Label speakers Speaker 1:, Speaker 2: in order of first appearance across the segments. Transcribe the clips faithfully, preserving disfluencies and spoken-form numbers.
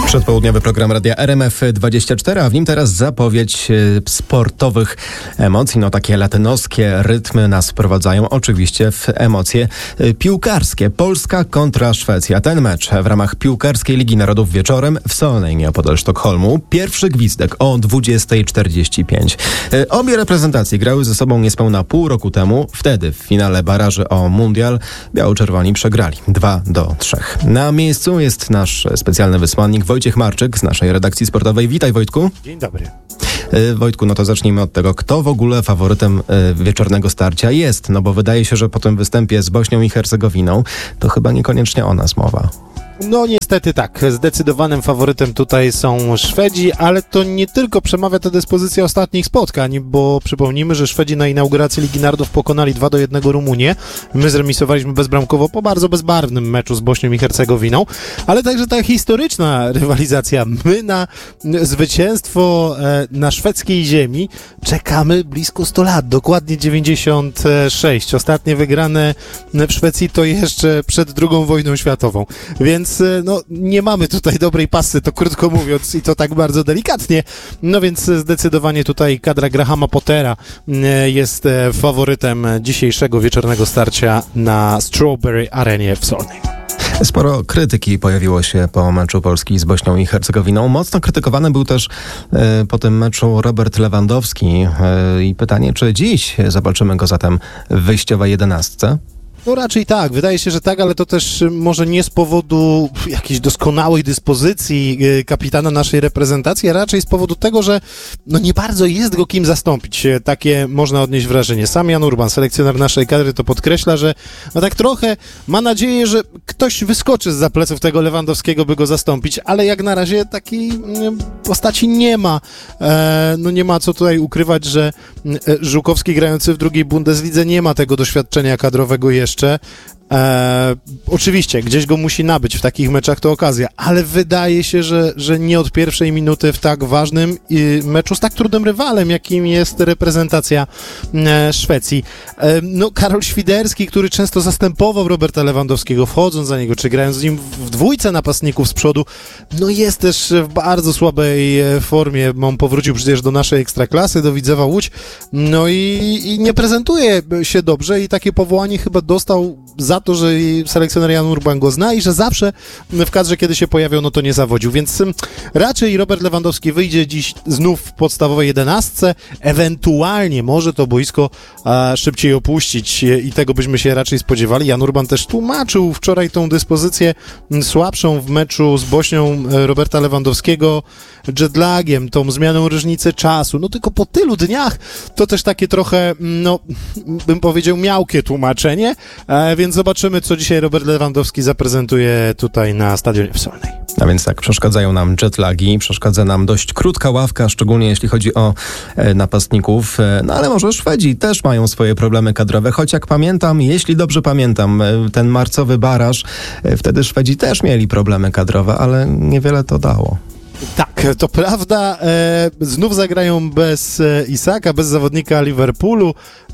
Speaker 1: Przedpołudniowy program Radia R M F dwadzieścia cztery, a w nim teraz zapowiedź sportowych emocji. No takie latynoskie rytmy nas wprowadzają oczywiście w emocje piłkarskie. Polska kontra Szwecja. Ten mecz w ramach Piłkarskiej Ligi Narodów wieczorem w Solnej nieopodal Sztokholmu. Pierwszy gwizdek o dwudziesta czterdzieści pięć. Obie reprezentacje grały ze sobą niespełna pół roku temu. Wtedy w finale baraży o mundial biało-czerwoni przegrali dwa do trzech. Na miejscu jest nasz specjalny wysłannik Wojciech Marczyk z naszej redakcji sportowej. Witaj, Wojtku.
Speaker 2: Dzień dobry.
Speaker 1: Wojtku, no to zacznijmy od tego, kto w ogóle faworytem wieczornego starcia jest, no bo wydaje się, że po tym występie z Bośnią i Hercegowiną to chyba niekoniecznie o nas mowa.
Speaker 2: No niestety tak, zdecydowanym faworytem tutaj są Szwedzi, ale to nie tylko przemawia ta dyspozycja ostatnich spotkań, bo przypomnijmy, że Szwedzi na inauguracji Ligi Narodów pokonali dwa do jednego Rumunię. My zremisowaliśmy bezbramkowo po bardzo bezbarwnym meczu z Bośnią i Hercegowiną, ale także ta historyczna rywalizacja. My na zwycięstwo na szwedzkiej ziemi czekamy blisko sto lat, dokładnie dziewięćdziesiąt sześć. Ostatnie wygrane w Szwecji to jeszcze przed drugą wojną światową, więc no, nie mamy tutaj dobrej pasy, to krótko mówiąc, i to tak bardzo delikatnie. No więc zdecydowanie tutaj kadra Grahama Pottera jest faworytem dzisiejszego wieczornego starcia na Strawberry Arenie w Solnej.
Speaker 1: Sporo krytyki pojawiło się po meczu Polski z Bośnią i Hercegowiną. Mocno krytykowany był też e, po tym meczu Robert Lewandowski. E, I pytanie, czy dziś zobaczymy go zatem w wyjściowej jedenastce?
Speaker 2: No raczej tak, wydaje się, że tak, ale to też może nie z powodu jakiejś doskonałej dyspozycji kapitana naszej reprezentacji, a raczej z powodu tego, że no nie bardzo jest go kim zastąpić. Takie można odnieść wrażenie. Sam Jan Urban, selekcjoner naszej kadry, to podkreśla, że no tak trochę ma nadzieję, że ktoś wyskoczy zza pleców tego Lewandowskiego, by go zastąpić, ale jak na razie takiej postaci nie ma. E, no nie ma co tutaj ukrywać, że Żukowski grający w drugiej Bundeslidze nie ma tego doświadczenia kadrowego jeszcze. Jeszcze. E, oczywiście, gdzieś go musi nabyć w takich meczach, to okazja, ale wydaje się, że, że nie od pierwszej minuty w tak ważnym y, meczu z tak trudnym rywalem, jakim jest reprezentacja e, Szwecji. E, no, Karol Świderski, który często zastępował Roberta Lewandowskiego, wchodząc za niego, czy grając z nim w dwójce napastników z przodu, no jest też w bardzo słabej formie. On powrócił przecież do naszej ekstraklasy, do Widzewa Łódź, no i, i nie prezentuje się dobrze i takie powołanie chyba dostał za to, że selekcjoner Jan Urban go zna i że zawsze w kadrze, kiedy się pojawiał, no to nie zawodził, więc raczej Robert Lewandowski wyjdzie dziś znów w podstawowej jedenastce, ewentualnie może to boisko a, szybciej opuścić i tego byśmy się raczej spodziewali. Jan Urban też tłumaczył wczoraj tą dyspozycję słabszą w meczu z Bośnią Roberta Lewandowskiego jetlagiem, tą zmianą różnicy czasu, no tylko po tylu dniach to też takie trochę, no bym powiedział, miałkie tłumaczenie, e, więc zobaczymy, co dzisiaj Robert Lewandowski zaprezentuje tutaj na stadionie w Solnej.
Speaker 1: A więc tak, przeszkadzają nam jetlagi, przeszkadza nam dość krótka ławka, szczególnie jeśli chodzi o e, napastników, e, no ale może Szwedzi też mają swoje problemy kadrowe, choć jak pamiętam, jeśli dobrze pamiętam, e, ten marcowy baraż, e, wtedy Szwedzi też mieli problemy kadrowe, ale niewiele to dało.
Speaker 2: Tak, to prawda. E, znów zagrają bez e, Isaka, bez zawodnika Liverpoolu.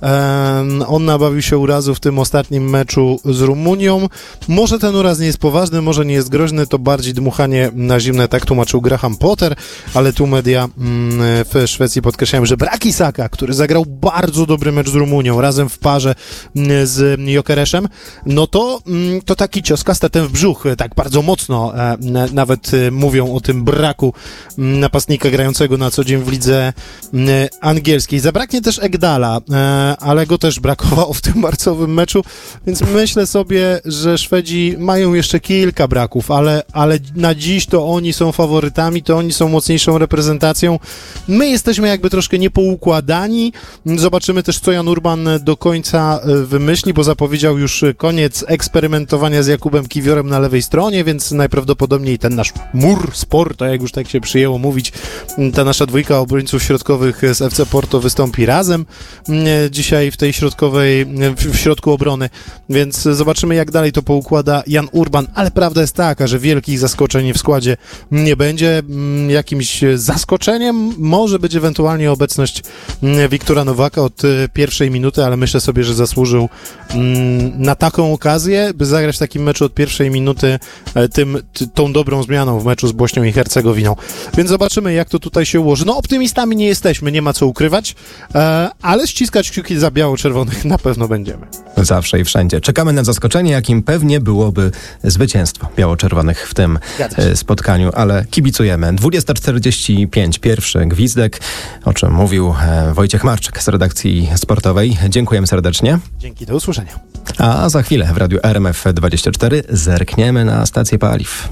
Speaker 2: E, on nabawił się urazu w tym ostatnim meczu z Rumunią. Może ten uraz nie jest poważny, może nie jest groźny, to bardziej dmuchanie na zimne, tak tłumaczył Graham Potter, ale tu media mm, w Szwecji podkreślają, że brak Isaka, który zagrał bardzo dobry mecz z Rumunią, razem w parze mm, z Jokereszem, no to, mm, to taki cios kastetem w brzuch, tak bardzo mocno e, nawet e, mówią o tym braku napastnika grającego na co dzień w lidze angielskiej. Zabraknie też Egdala, ale go też brakowało w tym marcowym meczu, więc myślę sobie, że Szwedzi mają jeszcze kilka braków, ale, ale na dziś to oni są faworytami, to oni są mocniejszą reprezentacją. My jesteśmy jakby troszkę niepoukładani. Zobaczymy też, co Jan Urban do końca wymyśli, bo zapowiedział już koniec eksperymentowania z Jakubem Kiwiorem na lewej stronie, więc najprawdopodobniej ten nasz mur sport, tak jak już tak się przyjęło mówić, ta nasza dwójka obrońców środkowych z F C Porto wystąpi razem dzisiaj w tej środkowej, w środku obrony, więc zobaczymy, jak dalej to poukłada Jan Urban, ale prawda jest taka, że wielkich zaskoczeń w składzie nie będzie. Jakimś zaskoczeniem może być ewentualnie obecność Wiktora Nowaka od pierwszej minuty, ale myślę sobie, że zasłużył na taką okazję, by zagrać w takim meczu od pierwszej minuty tym, tą dobrą zmianą w meczu z Bośnią i Hercegowiną. Więc zobaczymy, jak to tutaj się ułoży. No, optymistami nie jesteśmy, nie ma co ukrywać, ale ściskać kciuki za biało-czerwonych na pewno będziemy.
Speaker 1: Zawsze i wszędzie. Czekamy na zaskoczenie, jakim pewnie byłoby zwycięstwo biało-czerwonych w tym spotkaniu, ale kibicujemy. dwudziesta czterdzieści pięć, pierwszy gwizdek, o czym mówił Wojciech Marczyk z redakcji sportowej. Dziękujemy serdecznie.
Speaker 2: Dzięki, do usłyszenia.
Speaker 1: A za chwilę w radiu R M F dwadzieścia cztery zerkniemy na stację paliw.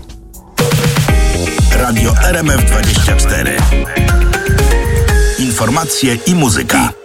Speaker 3: Radio R M F dwadzieścia cztery. Informacje i muzyka.